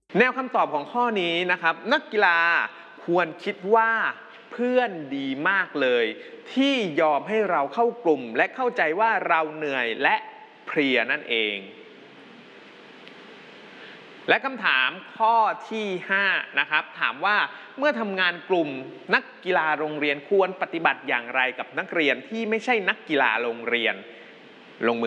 แนวคำตอบของข้อนี้นะครับนักกีฬาควรคิดว่าเพื่อนดีมากเลยที่ยอมให้เราเข้ากลุ่มและเข้าใจว่าเราเหนื่อยและเพลียนั่นเองและคำถามข้อที่5นะครับถามว่าเมื่อทำงานกลุ่มนักกีฬาโรงเรียนควรปฏิบัติอย่างไรกับนักเรียนที่ไม่ใช่นักกีฬาโรงเรียนลงมือ